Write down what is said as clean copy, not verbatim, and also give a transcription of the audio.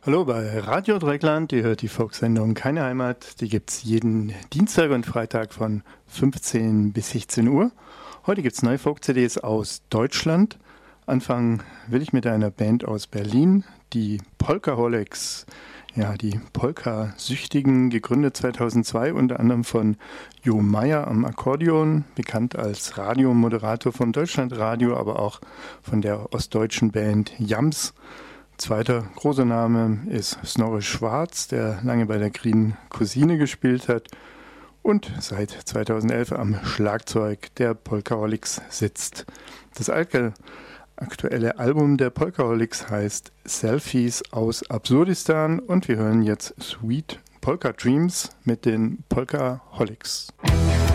Hallo bei Radio Dreckland, ihr hört die Folksendung Keine Heimat. Die gibt es jeden Dienstag und Freitag von 15 bis 16 Uhr. Heute gibt es neue Folk-CDs aus Deutschland. Anfangen will ich mit einer Band aus Berlin, die Polkaholics. Ja, die Polka-Süchtigen, gegründet 2002, unter anderem von Jo Meyer am Akkordeon, bekannt als Radiomoderator vom Deutschlandradio, aber auch von der ostdeutschen Band Jams. Zweiter großer Name ist Snorre Schwarz, der lange bei der Grünen Cousine gespielt hat und seit 2011 am Schlagzeug der Polkaholics sitzt. Das aktuelle Album der Polkaholics heißt Selfies aus Absurdistan und wir hören jetzt Sweet Polka Dreams mit den Polkaholics.